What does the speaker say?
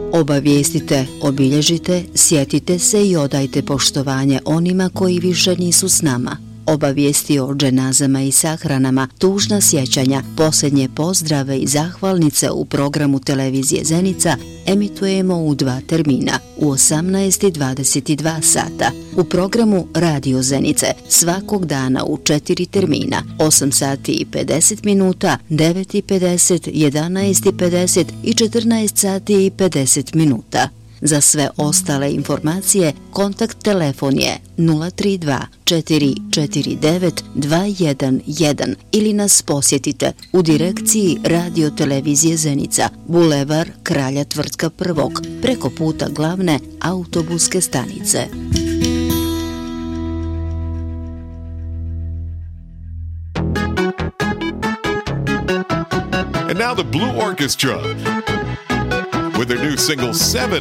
Obavijestite, obilježite, sjetite se i odajte poštovanje onima koji više nisu s nama. Obavijesti o dženazama i sahranama, tužna sjećanja, posljednje pozdrave i zahvalnice u programu televizije Zenica emitujemo u 2 termina, u 18 i 22 sata. U programu Radio Zenice svakog dana u 4 termina, 8 sati i 50 minuta, 9 i 50, 11 i 50 i 14 sati i 50 minuta. Za sve ostale informacije kontakt telefon je 032 449 211 ili nas posjetite u direkciji Radio Televizije Zenica, Bulevar Kralja Tvrtka I, preko puta glavne autobuske stanice. And now the Blue Orchestra with their new single 7